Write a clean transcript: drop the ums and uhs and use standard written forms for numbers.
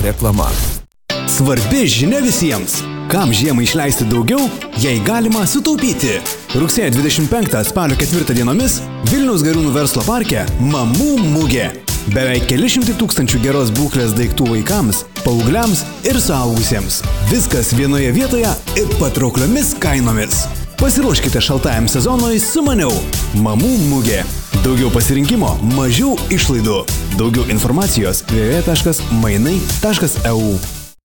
reklama. Svarbi žinia visiems. Kam žiemą išleisti daugiau, jei galima sutaupyti. Rugsėjo 25 spalio 4 dienomis Vilniaus Gariūnų verslo parke Mamų mugė. Beveik keli šimtai tūkstančių geros būklės daiktų vaikams, paaugliams ir suaugusiems. Viskas vienoje vietoje ir patraukliomis kainomis. Pasiruoškite šaltajam sezonui su maniau. Mamų mugė. Daugiau pasirinkimo, mažiau išlaidų. Daugiau informacijos www.mainai.eu